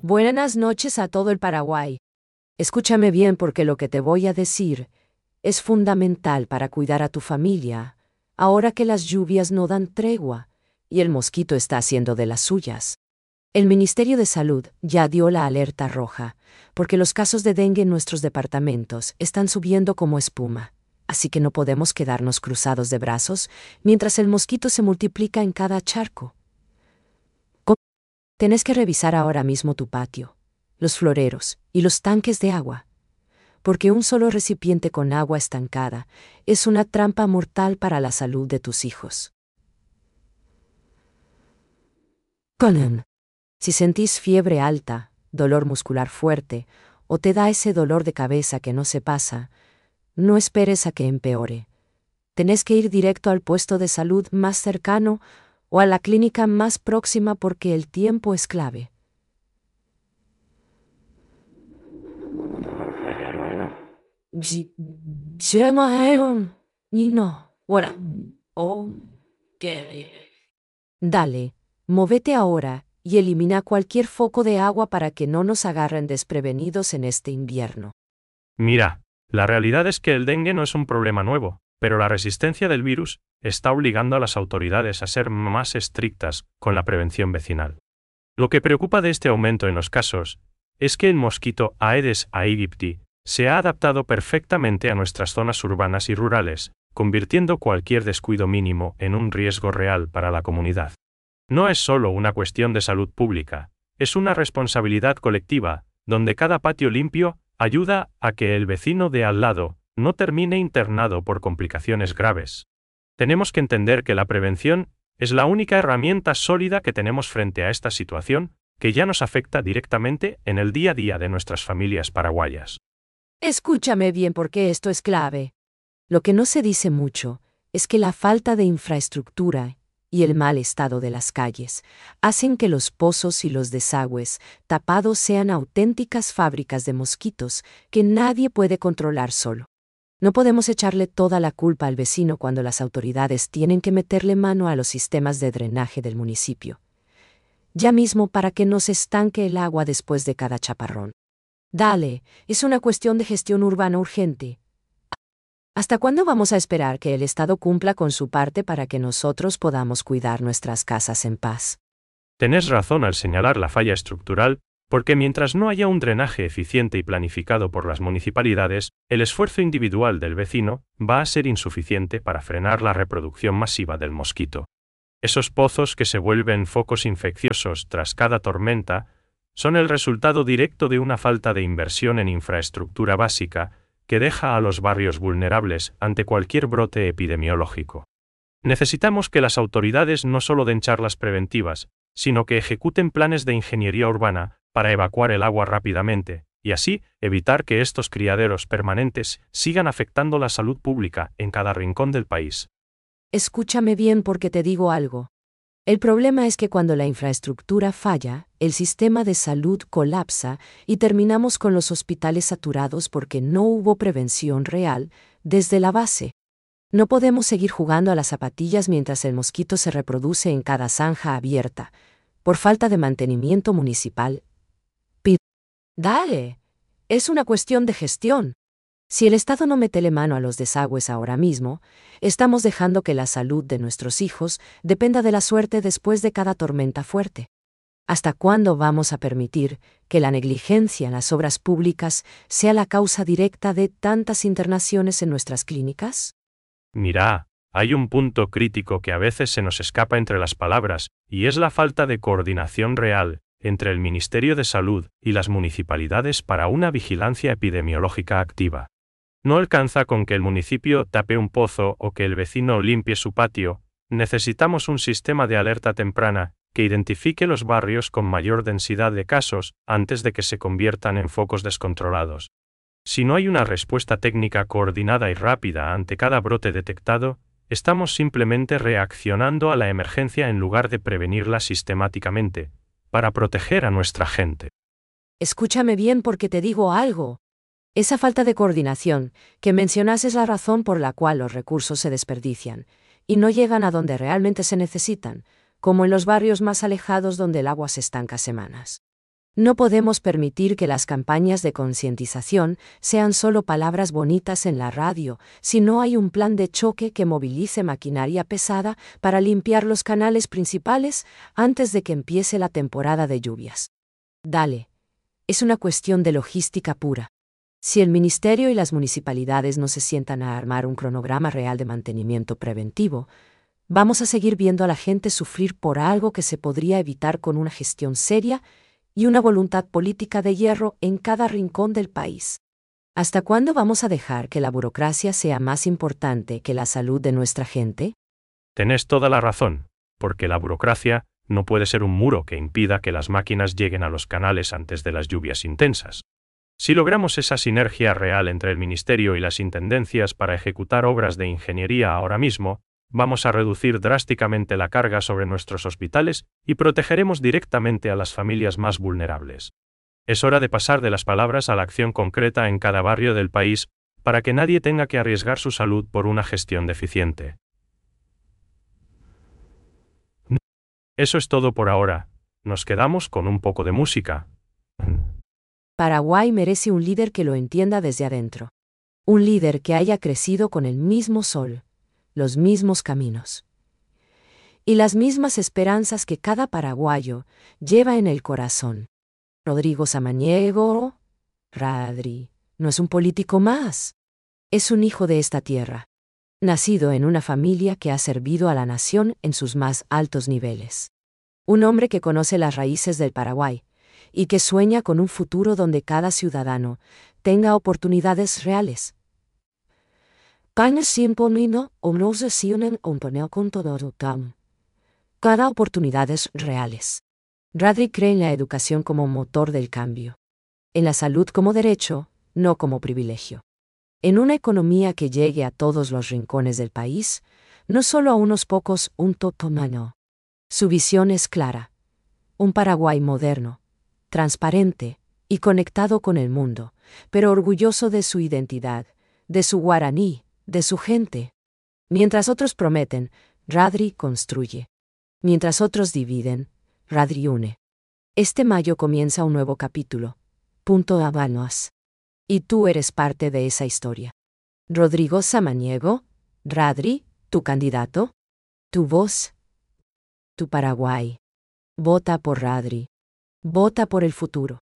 Buenas noches a todo el Paraguay. Escúchame bien porque lo que te voy a decir es fundamental para cuidar a tu familia, ahora que las lluvias no dan tregua y el mosquito está haciendo de las suyas. El Ministerio de Salud ya dio la alerta roja, porque los casos de dengue en nuestros departamentos están subiendo como espuma, así que no podemos quedarnos cruzados de brazos mientras el mosquito se multiplica en cada charco. Tenés que revisar ahora mismo tu patio, los floreros y los tanques de agua, porque un solo recipiente con agua estancada es una trampa mortal para la salud de tus hijos. Si sentís fiebre alta, dolor muscular fuerte o te da ese dolor de cabeza que no se pasa, no esperes a que empeore. Tenés que ir directo al puesto de salud más cercano o a la clínica más próxima porque el tiempo es clave. Dale, móvete ahora y elimina cualquier foco de agua para que no nos agarren desprevenidos en este invierno. Mira, la realidad es que el dengue no es un problema nuevo, pero la resistencia del virus está obligando a las autoridades a ser más estrictas con la prevención vecinal. Lo que preocupa de este aumento en los casos es que el mosquito Aedes aegypti se ha adaptado perfectamente a nuestras zonas urbanas y rurales, convirtiendo cualquier descuido mínimo en un riesgo real para la comunidad. No es solo una cuestión de salud pública, es una responsabilidad colectiva, donde cada patio limpio ayuda a que el vecino de al lado no termine internado por complicaciones graves. Tenemos que entender que la prevención es la única herramienta sólida que tenemos frente a esta situación, que ya nos afecta directamente en el día a día de nuestras familias paraguayas. Escúchame bien porque esto es clave. Lo que no se dice mucho es que la falta de infraestructura y el mal estado de las calles hacen que los pozos y los desagües tapados sean auténticas fábricas de mosquitos que nadie puede controlar solo. No podemos echarle toda la culpa al vecino cuando las autoridades tienen que meterle mano a los sistemas de drenaje del municipio, ya mismo para que no se estanque el agua después de cada chaparrón. Dale, es una cuestión de gestión urbana urgente. ¿Hasta cuándo vamos a esperar que el Estado cumpla con su parte para que nosotros podamos cuidar nuestras casas en paz? Tenés razón al señalar la falla estructural, porque mientras no haya un drenaje eficiente y planificado por las municipalidades, el esfuerzo individual del vecino va a ser insuficiente para frenar la reproducción masiva del mosquito. Esos pozos que se vuelven focos infecciosos tras cada tormenta son el resultado directo de una falta de inversión en infraestructura básica que deja a los barrios vulnerables ante cualquier brote epidemiológico. Necesitamos que las autoridades no solo den charlas preventivas, sino que ejecuten planes de ingeniería urbana para evacuar el agua rápidamente, y así evitar que estos criaderos permanentes sigan afectando la salud pública en cada rincón del país. Escúchame bien porque te digo algo. El problema es que cuando la infraestructura falla, el sistema de salud colapsa y terminamos con los hospitales saturados porque no hubo prevención real desde la base. No podemos seguir jugando a las zapatillas mientras el mosquito se reproduce en cada zanja abierta, por falta de mantenimiento municipal. Dale, es una cuestión de gestión. Si el Estado no mete mano a los desagües ahora mismo, estamos dejando que la salud de nuestros hijos dependa de la suerte después de cada tormenta fuerte. ¿Hasta cuándo vamos a permitir que la negligencia en las obras públicas sea la causa directa de tantas internaciones en nuestras clínicas? Mira, hay un punto crítico que a veces se nos escapa entre las palabras, y es la falta de coordinación real entre el Ministerio de Salud y las municipalidades para una vigilancia epidemiológica activa. No alcanza con que el municipio tape un pozo o que el vecino limpie su patio, necesitamos un sistema de alerta temprana que identifique los barrios con mayor densidad de casos antes de que se conviertan en focos descontrolados. Si no hay una respuesta técnica coordinada y rápida ante cada brote detectado, estamos simplemente reaccionando a la emergencia en lugar de prevenirla sistemáticamente, para proteger a nuestra gente. Escúchame bien porque te digo algo. Esa falta de coordinación que mencionas es la razón por la cual los recursos se desperdician y no llegan a donde realmente se necesitan, como en los barrios más alejados donde el agua se estanca semanas. No podemos permitir que las campañas de concientización sean solo palabras bonitas en la radio, si no hay un plan de choque que movilice maquinaria pesada para limpiar los canales principales antes de que empiece la temporada de lluvias. Dale. Es una cuestión de logística pura. Si el ministerio y las municipalidades no se sientan a armar un cronograma real de mantenimiento preventivo, vamos a seguir viendo a la gente sufrir por algo que se podría evitar con una gestión seria y una voluntad política de hierro en cada rincón del país. ¿Hasta cuándo vamos a dejar que la burocracia sea más importante que la salud de nuestra gente? Tenés toda la razón, porque la burocracia no puede ser un muro que impida que las máquinas lleguen a los canales antes de las lluvias intensas. Si logramos esa sinergia real entre el ministerio y las intendencias para ejecutar obras de ingeniería ahora mismo, vamos a reducir drásticamente la carga sobre nuestros hospitales y protegeremos directamente a las familias más vulnerables. Es hora de pasar de las palabras a la acción concreta en cada barrio del país para que nadie tenga que arriesgar su salud por una gestión deficiente. Eso es todo por ahora. Nos quedamos con un poco de música. Paraguay merece un líder que lo entienda desde adentro. Un líder que haya crecido con el mismo sol, los mismos caminos y las mismas esperanzas que cada paraguayo lleva en el corazón. Rodrigo Samaniego, Radri, no es un político más. Es un hijo de esta tierra, nacido en una familia que ha servido a la nación en sus más altos niveles. Un hombre que conoce las raíces del Paraguay y que sueña con un futuro donde cada ciudadano tenga oportunidades reales. Cada oportunidades reales. Radri cree en la educación como motor del cambio. En la salud como derecho, no como privilegio. En una economía que llegue a todos los rincones del país, no solo a unos pocos, un totomano. Su visión es clara. Un Paraguay moderno, transparente y conectado con el mundo, pero orgulloso de su identidad, de su guaraní, de su gente. Mientras otros prometen, Radri construye. Mientras otros dividen, Radri une. Este mayo comienza un nuevo capítulo. Punto Habanos. Y tú eres parte de esa historia. Rodrigo Samaniego, Radri, tu candidato, tu voz, tu Paraguay. Vota por Radri. Vota por el futuro.